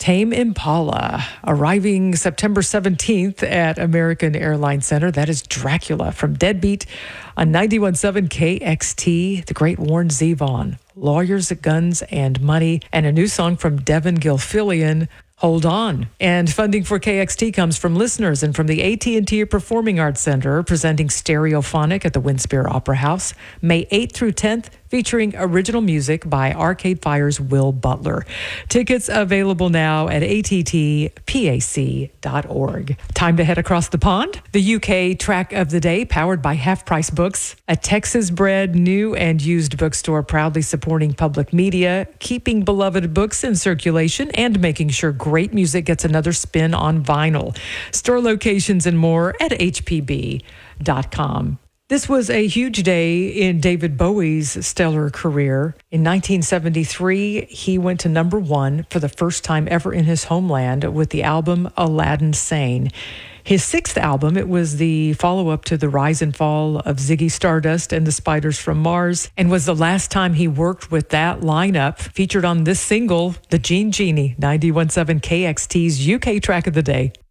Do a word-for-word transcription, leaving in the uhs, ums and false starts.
Tame Impala, arriving September seventeenth at American Airlines Center. That is Dracula from Deadbeat on ninety-one point seven K X T. The great Warren Zevon, Lawyers, Guns, and Money, and a new song from Devin Gilfillian, Hold On. And funding for K X T comes from listeners and from the A T and T Performing Arts Center, presenting Stereophonic at the Winspear Opera House, May eighth through tenth, featuring original music by Arcade Fire's Will Butler. Tickets available now at A T T pac dot org. Time to head across the pond. The U K track of the day, powered by Half Price Books, a Texas-bred new and used bookstore proudly supporting public media, keeping beloved books in circulation, and making sure great music gets another spin on vinyl. Store locations and more at H P B dot com. This was a huge day in David Bowie's stellar career. In nineteen seventy-three, he went to number one for the first time ever in his homeland with the album Aladdin Sane. His sixth album, it was the follow-up to the rise and fall of Ziggy Stardust and the Spiders from Mars, and was the last time he worked with that lineup. Featured on this single, The Gene Genie, ninety-one point seven K X T's U K track of the day.